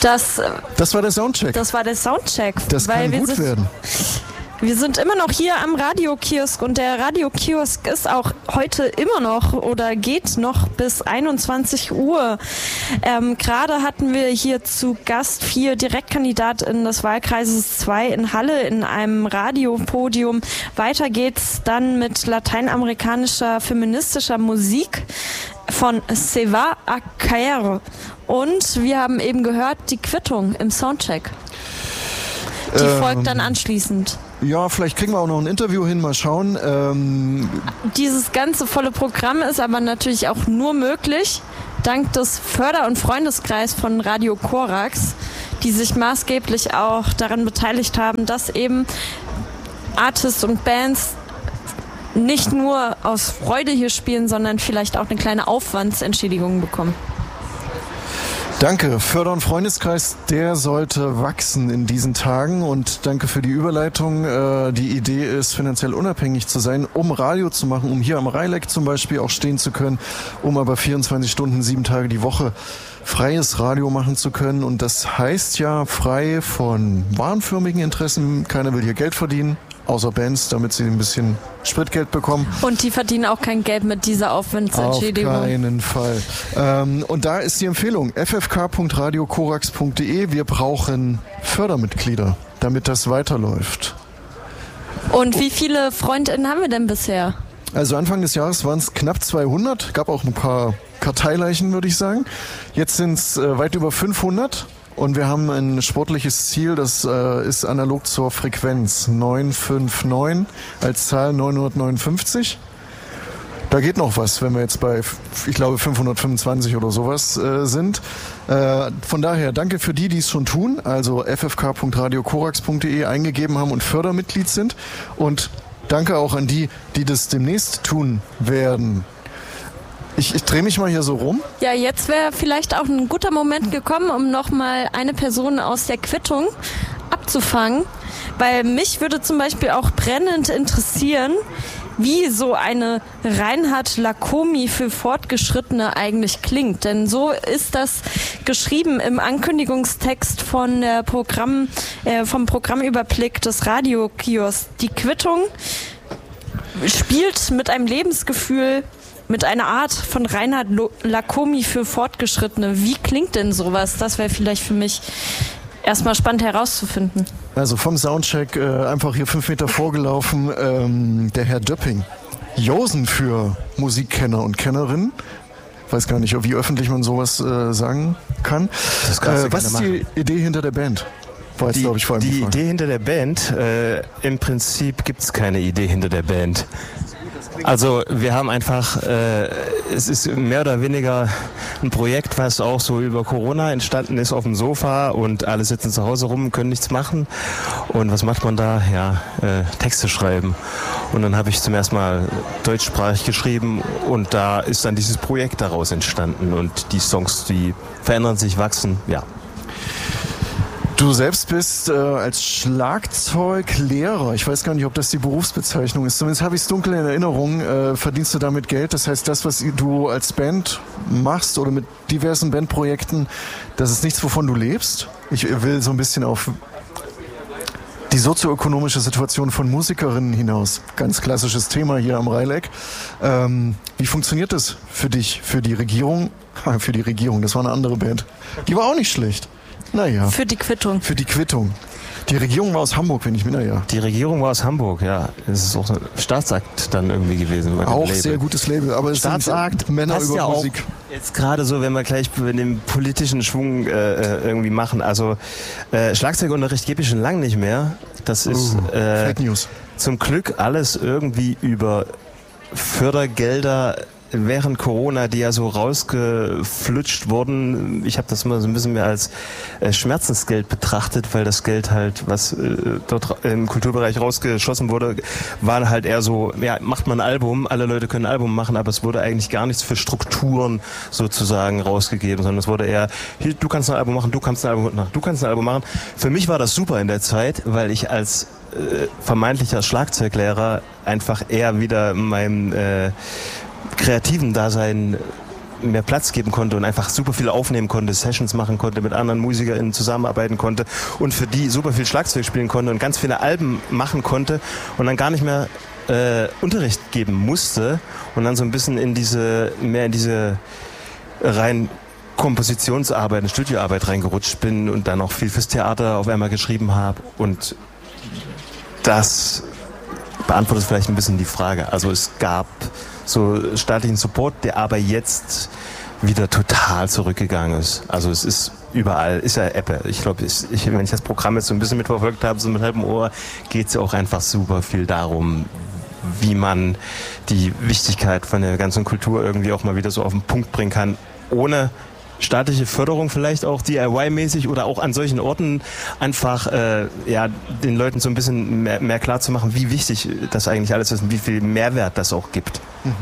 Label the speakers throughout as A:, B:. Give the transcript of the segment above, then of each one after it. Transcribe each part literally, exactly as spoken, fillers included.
A: Das,
B: das war der Soundcheck.
A: Das war der Soundcheck.
B: Das
A: weil
B: kann
A: wir
B: gut
A: sind,
B: werden.
A: Wir sind immer noch hier am Radiokiosk und der Radiokiosk ist auch heute immer noch oder geht noch bis einundzwanzig Uhr. Ähm, gerade hatten wir hier zu Gast vier DirektkandidatInnen des Wahlkreises zwei in Halle in einem Radiopodium. Weiter geht's dann mit lateinamerikanischer feministischer Musik von Seva Acaer. Und wir haben eben gehört, die Quittung im Soundcheck. Die ähm, folgt dann anschließend.
B: Ja, vielleicht kriegen wir auch noch ein Interview hin, mal schauen. Ähm
A: Dieses ganze volle Programm ist aber natürlich auch nur möglich dank des Förder- und Freundeskreis von Radio Korax, die sich maßgeblich auch daran beteiligt haben, dass eben Artists und Bands nicht nur aus Freude hier spielen, sondern vielleicht auch eine kleine Aufwandsentschädigung bekommen.
B: Danke. Förder- und Freundeskreis, der sollte wachsen in diesen Tagen und danke für die Überleitung. Äh, die Idee ist, finanziell unabhängig zu sein, um Radio zu machen, um hier am Rheileck zum Beispiel auch stehen zu können, um aber vierundzwanzig Stunden, sieben Tage die Woche freies Radio machen zu können. Und das heißt ja frei von warenförmigen Interessen. Keiner will hier Geld verdienen, außer Bands, damit sie ein bisschen Spritgeld bekommen.
A: Und die verdienen auch kein Geld mit dieser Aufwandsentschädigung.
B: Auf keinen Fall. Ähm, und da ist die Empfehlung, f f k punkt radio korax punkt d e. Wir brauchen Fördermitglieder, damit das weiterläuft.
A: Und wie viele FreundInnen haben wir denn bisher?
B: Also Anfang des Jahres waren es knapp zweihundert, gab auch ein paar Karteileichen, würde ich sagen. Jetzt sind es äh, weit über fünfhundert. Und wir haben ein sportliches Ziel, das äh, ist analog zur Frequenz neun fünf neun als Zahl neunhundertneunundfünfzig. Da geht noch was, wenn wir jetzt bei, ich glaube, fünfhundertfünfundzwanzig oder sowas äh, sind. Äh, von daher danke für die, die es schon tun, also f f k punkt radio korax punkt d e eingegeben haben und Fördermitglied sind. Und danke auch an die, die das demnächst tun werden. Ich, ich drehe mich mal hier so rum.
A: Ja, jetzt wäre vielleicht auch ein guter Moment gekommen, um nochmal eine Person aus der Quittung abzufangen. Weil mich würde zum Beispiel auch brennend interessieren, wie so eine Reinhard Lacomi für Fortgeschrittene eigentlich klingt. Denn so ist das geschrieben im Ankündigungstext von der Programm, äh, vom Programmüberblick des Radiokiosks. Die Quittung spielt mit einem Lebensgefühl, mit einer Art von Reinhard Lacomi für Fortgeschrittene. Wie klingt denn sowas? Das wäre vielleicht für mich erstmal spannend herauszufinden.
B: Also vom Soundcheck äh, einfach hier fünf Meter vorgelaufen, ähm, der Herr Döpping. Josen für Musikkenner und Kennerinnen. Ich weiß gar nicht, wie öffentlich man sowas äh, sagen kann.
C: Das kannst du
B: äh, was ist die Idee hinter der Band? Weiß,
C: die
B: ich, vor allem
C: die
B: die
C: Idee hinter der Band, äh, im Prinzip gibt es keine Idee hinter der Band. Also wir haben einfach, äh, es ist mehr oder weniger ein Projekt, was auch so über Corona entstanden ist auf dem Sofa und alle sitzen zu Hause rum, können nichts machen. Und was macht man da? Ja, äh, Texte schreiben. Und dann habe ich zum ersten Mal deutschsprachig geschrieben und da ist dann dieses Projekt daraus entstanden und die Songs, die verändern sich, wachsen, ja.
B: Du selbst bist äh, als Schlagzeuglehrer, ich weiß gar nicht, ob das die Berufsbezeichnung ist, zumindest habe ich es dunkel in Erinnerung, äh, verdienst du damit Geld? Das heißt, das, was du als Band machst oder mit diversen Bandprojekten, das ist nichts, wovon du lebst? Ich will so ein bisschen auf die sozioökonomische Situation von Musikerinnen hinaus. Ganz klassisches Thema hier am Rheileck. Ähm, wie funktioniert das für dich, für die Regierung? Für die Regierung, das war eine andere Band. Die war auch nicht schlecht. Naja.
A: Für die Quittung.
B: Für die Quittung. Die Regierung war aus Hamburg, wenn ich mir, naja.
C: Die Regierung war aus Hamburg, ja. Es ist auch ein Staatsakt dann irgendwie gewesen.
B: Auch sehr gutes Label, aber es
C: Staatsakt,
B: sind Männer über
C: ja
B: Musik.
C: Jetzt gerade so, wenn wir gleich mit dem politischen Schwung äh, irgendwie machen. Also äh, Schlagzeugunterricht gebe ich schon lange nicht mehr. Das ist
B: uh,
C: äh,
B: Fake News.
C: Zum Glück alles irgendwie über Fördergelder während Corona, die ja so rausgeflutscht wurden. Ich habe das mal so ein bisschen mehr als äh, Schmerzensgeld betrachtet, weil das Geld halt, was äh, dort im Kulturbereich rausgeschossen wurde, war halt eher so, ja, macht man ein Album, alle Leute können ein Album machen, aber es wurde eigentlich gar nichts für Strukturen sozusagen rausgegeben, sondern es wurde eher, hier, du kannst ein Album machen, du kannst ein Album machen, du kannst ein Album machen. Für mich war das super in der Zeit, weil ich als äh, vermeintlicher Schlagzeuglehrer einfach eher wieder meinem äh, kreativen Dasein mehr Platz geben konnte und einfach super viel aufnehmen konnte, Sessions machen konnte, mit anderen MusikerInnen zusammenarbeiten konnte und für die super viel Schlagzeug spielen konnte und ganz viele Alben machen konnte und dann gar nicht mehr äh, Unterricht geben musste und dann so ein bisschen in diese, mehr in diese rein Kompositionsarbeit, in Studioarbeit reingerutscht bin und dann auch viel fürs Theater auf einmal geschrieben habe und das beantwortet vielleicht ein bisschen die Frage. Also es gab so staatlichen Support, der aber jetzt wieder total zurückgegangen ist. Also es ist überall, ist ja Apple. Ich glaube, ich, wenn ich das Programm jetzt so ein bisschen mitverfolgt habe, so mit halbem Ohr, geht es ja auch einfach super viel darum, wie man die Wichtigkeit von der ganzen Kultur irgendwie auch mal wieder so auf den Punkt bringen kann, ohne staatliche Förderung vielleicht auch D I Y-mäßig oder auch an solchen Orten einfach äh, ja, den Leuten so ein bisschen mehr, mehr klar zu machen, wie wichtig das eigentlich alles ist und wie viel Mehrwert das auch gibt.
B: Mhm.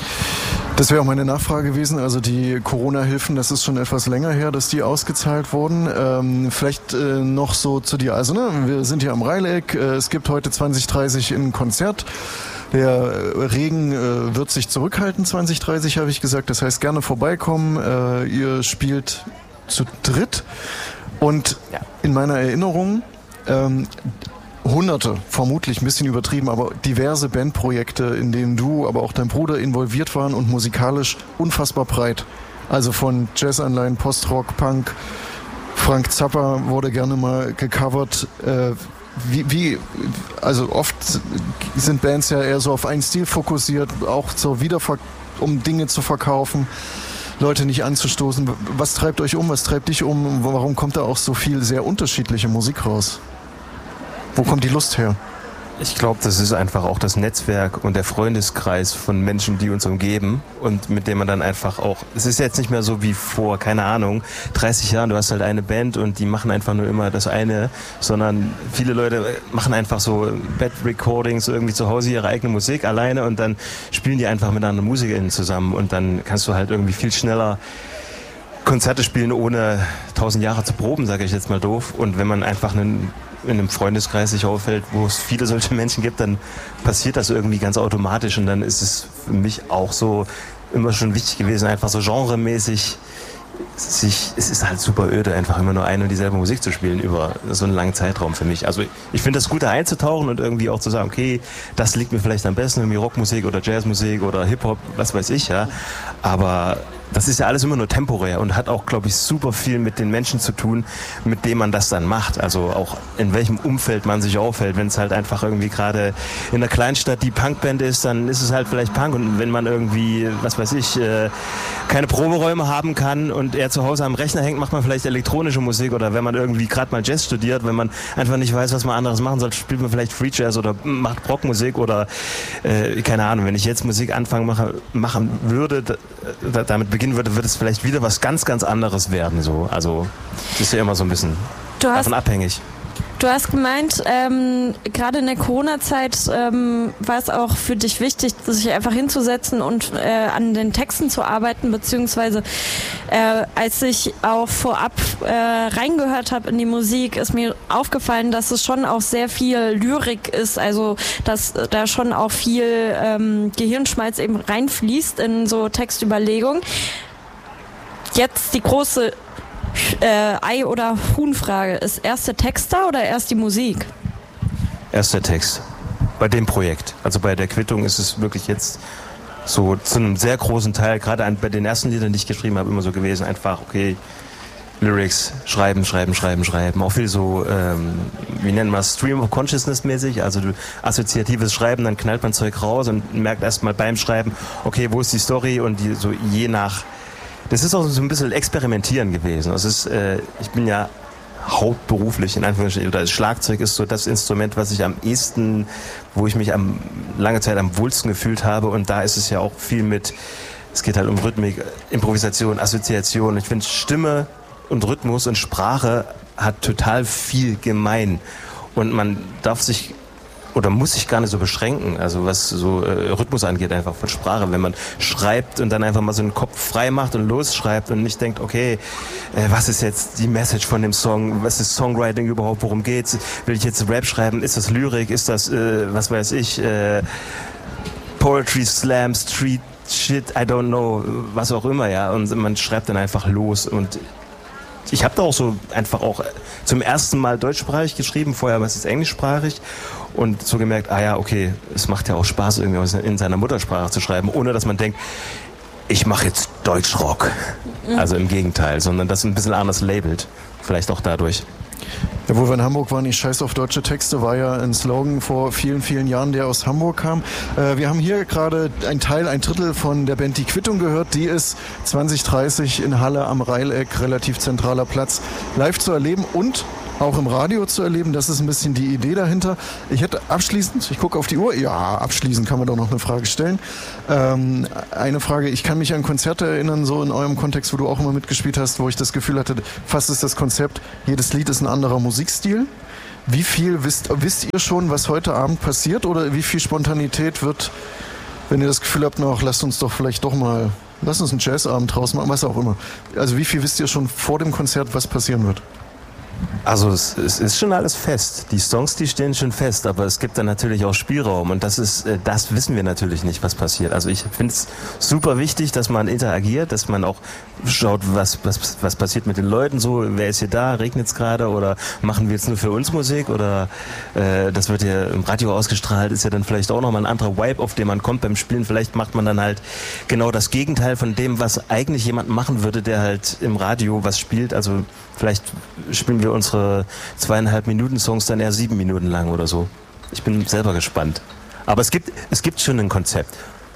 B: Das wäre auch meine Nachfrage gewesen. Also die Corona-Hilfen, das ist schon etwas länger her, dass die ausgezahlt wurden. Ähm, vielleicht äh, noch so zu dir. Also ne, wir sind hier am Reileck. Äh, es gibt heute zwanzig dreißig ein Konzert. Der Regen äh, wird sich zurückhalten, zwanzig dreißig habe ich gesagt. Das heißt, gerne vorbeikommen. Äh, ihr spielt zu dritt. Und ja. in meiner Erinnerung ähm, Hunderte, vermutlich ein bisschen übertrieben, aber diverse Bandprojekte, in denen du, aber auch dein Bruder involviert waren und musikalisch unfassbar breit. Also von Jazzanleihen, Postrock, Punk. Frank Zappa wurde gerne mal gecovert. Äh, Wie, wie, also oft sind Bands ja eher so auf einen Stil fokussiert, auch zur Wiederver- um Dinge zu verkaufen, Leute nicht anzustoßen. Was treibt euch um? Was treibt dich um? Warum kommt da auch so viel sehr unterschiedliche Musik raus? Wo kommt die Lust her?
C: Ich glaube, das ist einfach auch das Netzwerk und der Freundeskreis von Menschen, die uns umgeben und mit dem man dann einfach auch, es ist jetzt nicht mehr so wie vor, keine Ahnung, dreißig Jahren, du hast halt eine Band und die machen einfach nur immer das eine, sondern viele Leute machen einfach so Bed-Recordings irgendwie zu Hause, ihre eigene Musik alleine und dann spielen die einfach mit anderen MusikerInnen zusammen und dann kannst du halt irgendwie viel schneller Konzerte spielen, ohne tausend Jahre zu proben, sage ich jetzt mal doof. Und wenn man einfach einen in einem Freundeskreis sich auffällt, wo es viele solche Menschen gibt, dann passiert das irgendwie ganz automatisch und dann ist es für mich auch so immer schon wichtig gewesen, einfach so genremäßig sich, es ist halt super öde, einfach immer nur eine und dieselbe Musik zu spielen über so einen langen Zeitraum für mich. Also ich finde das gut, da einzutauchen und irgendwie auch zu sagen, okay, das liegt mir vielleicht am besten, irgendwie Rockmusik oder Jazzmusik oder Hip-Hop, was weiß ich, ja, aber das ist ja alles immer nur temporär und hat auch, glaube ich, super viel mit den Menschen zu tun, mit denen man das dann macht. Also auch in welchem Umfeld man sich aufhält. Wenn es halt einfach irgendwie gerade in der Kleinstadt die Punkband ist, dann ist es halt vielleicht Punk. Und wenn man irgendwie, was weiß ich, äh, keine Proberäume haben kann und er zu Hause am Rechner hängt, macht man vielleicht elektronische Musik. Oder wenn man irgendwie gerade mal Jazz studiert, wenn man einfach nicht weiß, was man anderes machen soll, spielt man vielleicht Free Jazz oder macht Rockmusik oder äh, keine Ahnung. Wenn ich jetzt Musik anfangen mache, machen würde, da, damit beginnen würde, wird es vielleicht wieder was ganz, ganz anderes werden. So. Also das ist ja immer so ein bisschen
A: du hast,
C: davon abhängig.
A: Du hast gemeint, ähm, gerade in der Corona-Zeit ähm, war es auch für dich wichtig, sich einfach hinzusetzen und äh, an den Texten zu arbeiten, beziehungsweise äh, als ich auch vorab äh, reingehört habe in die Musik, ist mir aufgefallen, dass es schon auch sehr viel Lyrik ist, also dass da schon auch viel ähm, Gehirnschmalz eben reinfließt in so Textüberlegungen. Jetzt die große äh, Ei- oder Huhn-Frage. Ist erst der Text da oder erst die Musik?
C: Erst der Text. Bei dem Projekt. Also bei der Quittung ist es wirklich jetzt so zu einem sehr großen Teil, gerade an, bei den ersten Liedern, die ich geschrieben habe, immer so gewesen, einfach, okay, Lyrics, schreiben, schreiben, schreiben, schreiben. Auch viel so, ähm, wie nennen wir es, Stream of Consciousness mäßig, also du, assoziatives Schreiben, dann knallt man Zeug raus und merkt erstmal beim Schreiben, okay, wo ist die Story und die, so je nach. Das ist auch so ein bisschen Experimentieren gewesen. Das ist, äh, ich bin ja hauptberuflich, in Anführungsstrichen, oder das Schlagzeug ist so das Instrument, was ich am ehesten, wo ich mich am, lange Zeit am wohlsten gefühlt habe. Und da ist es ja auch viel mit, es geht halt um Rhythmik, Improvisation, Assoziation. Ich finde, Stimme und Rhythmus und Sprache hat total viel gemein. Und man darf sich oder muss sich gar nicht so beschränken, also was so äh, Rhythmus angeht, einfach von Sprache. Wenn man schreibt und dann einfach mal so den Kopf frei macht und losschreibt und nicht denkt, okay, äh, was ist jetzt die Message von dem Song, was ist Songwriting überhaupt, worum geht's? Will ich jetzt Rap schreiben, ist das Lyrik, ist das, äh, was weiß ich, äh, Poetry, Slam, Street shit, I don't know, was auch immer, ja. Und man schreibt dann einfach los. Und ich habe da auch so einfach auch zum ersten Mal deutschsprachig geschrieben, vorher war es englischsprachig. Und so gemerkt, ah ja, okay, es macht ja auch Spaß, irgendwie in seiner Muttersprache zu schreiben, ohne dass man denkt, ich mache jetzt Deutschrock. Also im Gegenteil, sondern das ein bisschen anders labelt. Vielleicht auch dadurch.
B: Ja, wo wir in Hamburg waren, ich scheiß auf deutsche Texte, war ja ein Slogan vor vielen, vielen Jahren, der aus Hamburg kam. Äh, wir haben hier gerade ein Teil, ein Drittel von der Band Die Quittung gehört. Die ist zwanzig dreißig in Halle am Reileck, relativ zentraler Platz, live zu erleben und auch im Radio zu erleben. Das ist ein bisschen die Idee dahinter. Ich hätte abschließend, ich gucke auf die Uhr, ja, abschließend kann man doch noch eine Frage stellen. Ähm, eine Frage, ich kann mich an Konzerte erinnern, so in eurem Kontext, wo du auch immer mitgespielt hast, wo ich das Gefühl hatte, fast ist das Konzept, jedes Lied ist ein anderer Musikstil. Wie viel wisst, wisst ihr schon, was heute Abend passiert, oder wie viel Spontanität wird, wenn ihr das Gefühl habt, noch, lasst uns doch vielleicht doch mal, lasst uns einen Jazzabend draus machen, was auch immer. Also wie viel wisst ihr schon vor dem Konzert, was passieren wird?
C: Also es, es ist schon alles fest. Die Songs, die stehen schon fest, aber es gibt dann natürlich auch Spielraum und das ist, das wissen wir natürlich nicht, was passiert. Also ich finde es super wichtig, dass man interagiert, dass man auch schaut, was, was, was passiert mit den Leuten so, wer ist hier da, regnet es gerade oder machen wir jetzt nur für uns Musik oder äh, das wird ja im Radio ausgestrahlt, ist ja dann vielleicht auch nochmal ein anderer Vibe, auf den man kommt beim Spielen. Vielleicht macht man dann halt genau das Gegenteil von dem, was eigentlich jemand machen würde, der halt im Radio was spielt. Also vielleicht spielen wir unsere zweieinhalb Minuten Songs dann eher sieben Minuten lang oder so. Ich bin selber gespannt. Aber es gibt, es gibt schon ein Konzept.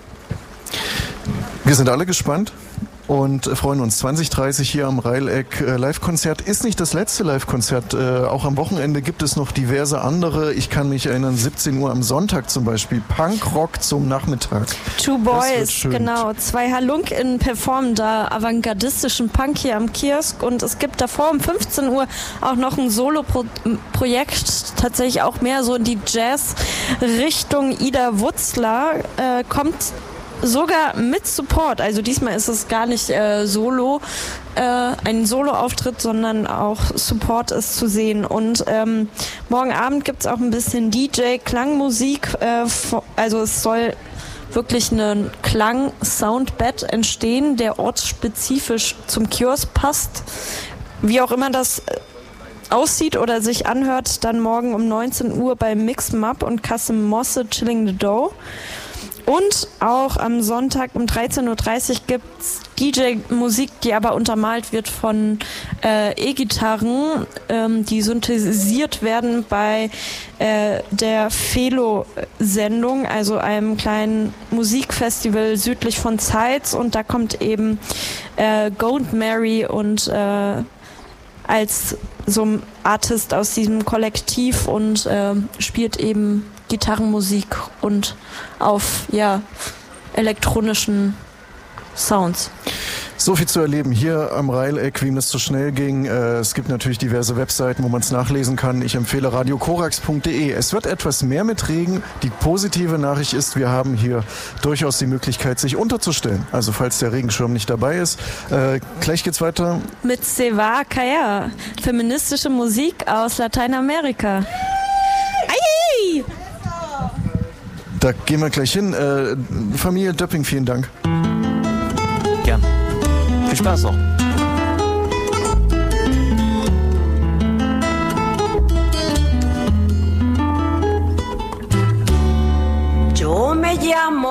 B: Wir sind alle gespannt und freuen uns. zwanzig dreißig hier am Reileck. Äh, Live-Konzert ist nicht das letzte Live-Konzert. Äh, auch am Wochenende gibt es noch diverse andere. Ich kann mich erinnern, siebzehn Uhr am Sonntag zum Beispiel. Punkrock zum Nachmittag.
A: Two Boys, genau. Zwei HalunK:Innen performen da avantgardistischen Punk hier am Kiosk. Und es gibt davor um fünfzehn Uhr auch noch ein Solo-Projekt, tatsächlich auch mehr so in die Jazz-Richtung. Ida Wutzler äh, kommt sogar mit Support, also diesmal ist es gar nicht äh, Solo, äh, ein Solo-Auftritt, sondern auch Support ist zu sehen. Und ähm, morgen Abend gibt es auch ein bisschen D J-Klangmusik, äh, also es soll wirklich ein Klang-Soundbed entstehen, der ortsspezifisch zum Kiosk passt. Wie auch immer das aussieht oder sich anhört, dann morgen um neunzehn Uhr bei Mix Map und Kasim Mosse Chilling the Dough. Und auch am Sonntag um dreizehn Uhr dreißig gibt es D J-Musik, die aber untermalt wird von äh, E-Gitarren, ähm, die synthetisiert werden bei äh, der Felo-Sendung, also einem kleinen Musikfestival südlich von Zeitz. Und da kommt eben äh, Gold Mary und äh, als so ein Artist aus diesem Kollektiv und äh, spielt eben Gitarrenmusik und auf ja elektronischen Sounds.
B: So viel zu erleben hier am Reileck, wem das zu schnell ging. Äh, es gibt natürlich diverse Webseiten, wo man es nachlesen kann. Ich empfehle radio korax punkt de. Es wird etwas mehr mit Regen. Die positive Nachricht ist, wir haben hier durchaus die Möglichkeit, sich unterzustellen. Also falls der Regenschirm nicht dabei ist. Äh, gleich geht's weiter.
A: Mit Se Va a Caer, feministische Musik aus Lateinamerika. Ei!
B: Da gehen wir gleich hin. Äh, Familie Döpping, vielen Dank.
C: Gern. Viel Spaß noch.
D: Yo me llamo